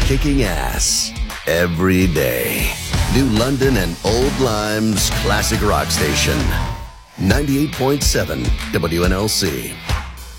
kicking ass every day. New London and Old Lime's classic rock station. 98.7 WNLC.